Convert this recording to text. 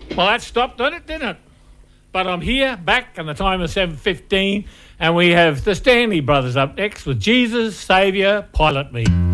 Well, that stopped on it, didn't it? But I'm here, back, and the time is 7:15, and we have the Stanley Brothers up next with Jesus, Saviour, Pilot Me.